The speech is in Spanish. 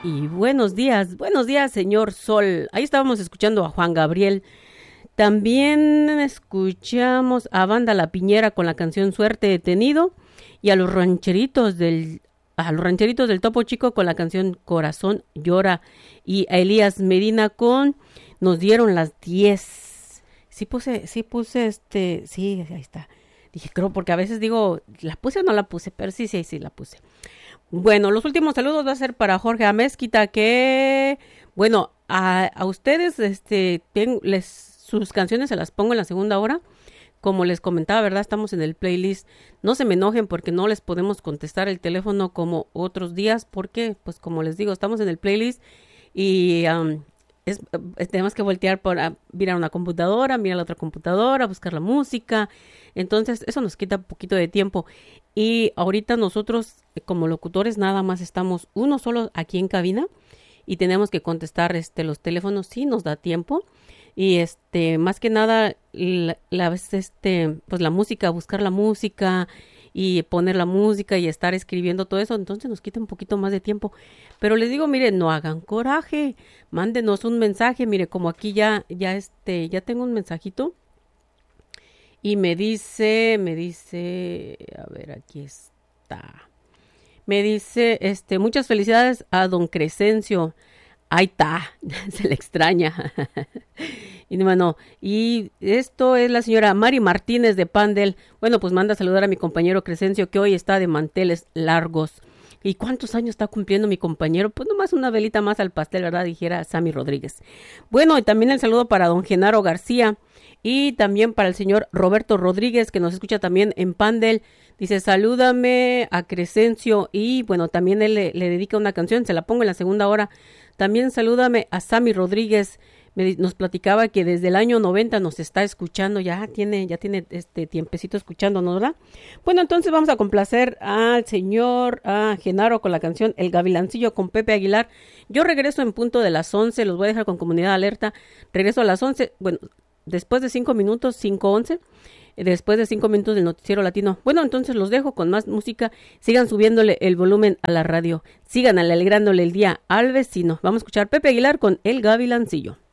Y buenos días, señor Sol. Ahí estábamos escuchando a Juan Gabriel. También escuchamos a Banda La Piñera con la canción Suerte Detenido y a los rancheritos del Topo Chico con la canción Corazón Llora y a Elías Medina con Nos dieron las 10. Sí, ahí está. Dije, creo, porque a veces digo, ¿la puse o no la puse? Pero sí, la puse. Bueno, los últimos saludos va a ser para Jorge Amezquita, que, bueno, a ustedes, sus canciones se las pongo en la segunda hora. Como les comentaba, ¿verdad? Estamos en el playlist. No se me enojen porque no les podemos contestar el teléfono como otros días, porque, pues, como les digo, estamos en el playlist y tenemos que voltear para mirar una computadora, mirar la otra computadora, buscar la música. Entonces, eso nos quita un poquito de tiempo. Y ahorita nosotros, como locutores, nada más estamos uno solo aquí en cabina y tenemos que contestar los teléfonos si nos da tiempo. Y más que nada, pues la música, buscar la música y poner la música y estar escribiendo todo eso, entonces nos quita un poquito más de tiempo. Pero les digo, mire, no hagan coraje, mándenos un mensaje, mire, como aquí ya tengo un mensajito y me dice, a ver, aquí está. Me dice, muchas felicidades a don Crescencio. Ahí está, se le extraña. Y bueno, y esto es la señora Mari Martínez de Pandel. Bueno, pues manda a saludar a mi compañero Crescencio, que hoy está de manteles largos. ¿Y cuántos años está cumpliendo mi compañero? Pues nomás una velita más al pastel, ¿verdad? Dijera Sammy Rodríguez. Bueno, y también el saludo para don Genaro García y también para el señor Roberto Rodríguez, que nos escucha también en Pandel. Dice, salúdame a Crescencio y bueno, también él le dedica una canción, se la pongo en la segunda hora. También salúdame a Sammy Rodríguez. Nos platicaba que desde el año 90 nos está escuchando, ya tiene tiempecito escuchándonos, ¿verdad? Bueno, entonces vamos a complacer al señor Genaro con la canción El Gavilancillo con Pepe Aguilar. Yo regreso en punto de las 11, los voy a dejar con Comunidad Alerta. Regreso a las 11, bueno, después de 5 minutos, 5:11. Después de 5 minutos del noticiero latino. Bueno, entonces los dejo con más música. Sigan subiéndole el volumen a la radio. Sigan alegrándole el día al vecino. Vamos a escuchar Pepe Aguilar con El Gavilancillo.